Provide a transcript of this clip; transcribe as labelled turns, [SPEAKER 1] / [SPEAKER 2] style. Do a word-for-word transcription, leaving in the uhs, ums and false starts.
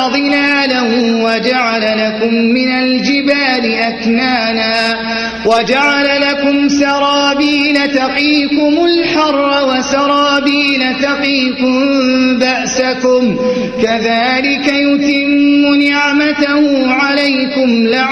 [SPEAKER 1] ظلالا وجعل لكم من الجبال أكنانا وجعل لكم سرابيل تقيكم الحر وسرابيل تقيكم بأسكم كذلك يتم نعمته عليكم لعلكم